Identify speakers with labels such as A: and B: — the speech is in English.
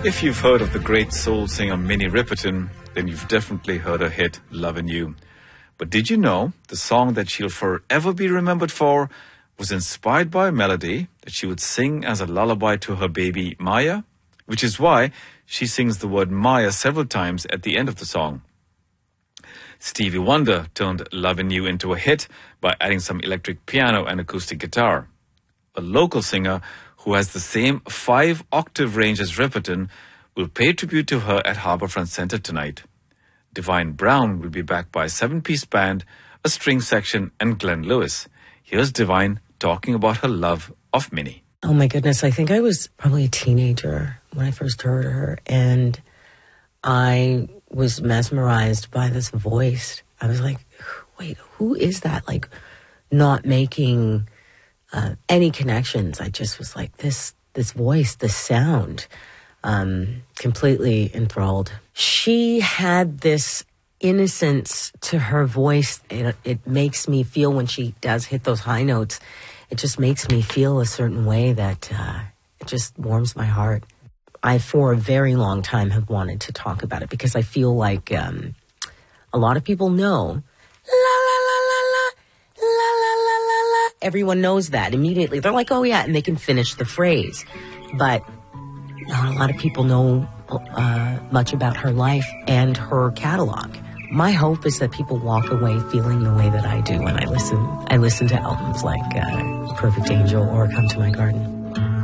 A: If you've heard of the great soul singer Minnie Riperton, then you've definitely heard her hit, Lovin' You. But did you know the song that she'll forever be remembered for was inspired by a melody that she would sing as a lullaby to her baby Maya? Which is why she sings the word Maya several times at the end of the song. Stevie Wonder turned Lovin' You into a hit by adding some electric piano and acoustic guitar. A local singer who has the same 5-octave range as Riperton will pay tribute to her at Harbourfront Centre tonight. Divine Brown will be backed by a 7-piece band, a string section, and Glenn Lewis. Here's Divine talking about her love of Minnie.
B: Oh my goodness, I think I was probably a teenager when I first heard her, and I was mesmerized by this voice. I was like, wait, who is that? Like, not making any connections. I just was like, this voice, this sound, completely enthralled. She had this innocence to her voice. It makes me feel, when she does hit those high notes, it just makes me feel a certain way that it just warms my heart. I, for a very long time, have wanted to talk about it because I feel like a lot of people know, la, la, la, la, la, la, la, la, la, la. Everyone knows that immediately. They're like, oh yeah, and they can finish the phrase. But not a lot of people know much about her life and her catalog. My hope is that people walk away feeling the way that I do when I listen to albums like Perfect Angel or Come to My Garden.